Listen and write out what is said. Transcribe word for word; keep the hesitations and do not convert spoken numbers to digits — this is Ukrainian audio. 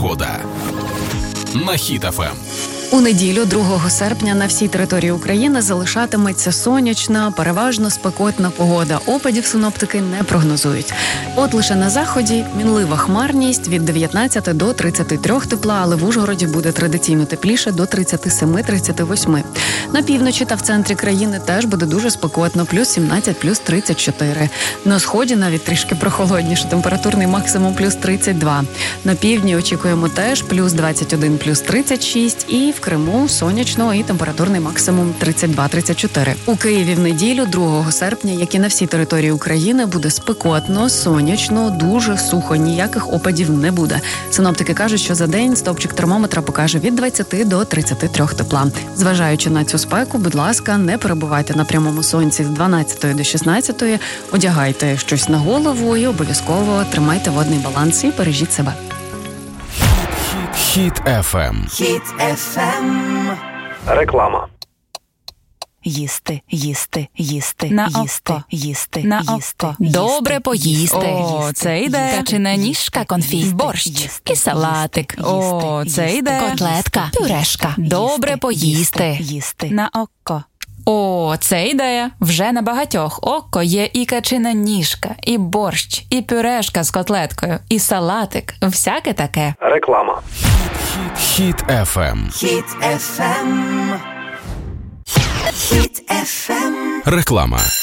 погода на Хіт еф ем. У неділю, другого серпня, на всій території України залишатиметься сонячна, переважно спекотна погода. Опадів синоптики не прогнозують. От лише на заході мінлива хмарність від дев'ятнадцяти до тридцяти трьох тепла, але в Ужгороді буде традиційно тепліше до тридцяти семи - тридцяти восьми. На півночі та в центрі країни теж буде дуже спекотно, плюс сімнадцять, плюс тридцять чотири. На сході навіть трішки прохолодніше, температурний максимум плюс тридцять два. На півдні очікуємо теж плюс двадцять один, плюс тридцять шість і в Криму сонячно і температурний максимум тридцять два - тридцять чотири. У Києві в неділю, другого серпня, як і на всій території України, буде спекотно, сонячно, дуже сухо, ніяких опадів не буде. Синоптики кажуть, що за день стовпчик термометра покаже від двадцяти до тридцяти трьох тепла. Зважаючи на цю спеку, будь ласка, не перебувайте на прямому сонці з дванадцятої до шістнадцятої, одягайте щось на голову і обов'язково тримайте водний баланс і бережіть себе. Хіт еф ем. Хіт еф ем. Реклама. Їсти, їсти, їсти, на їсти, око, їсти, на їсти, око. їсти, Добре поїсти. О, їсти, це йде. їсти, Качана ніжка, конфі, борщ і салатик. О, це йде. Котлетка, пюрешка. Добре поїсти. Їсти. На око. О, це ідея. Вже на багатьох око є і качина ніжка, і борщ, і пюрешка з котлеткою, і салатик. Всяке таке. Реклама. Хіт еф ем. Хіт еф ем. Хіт еф ем. Реклама.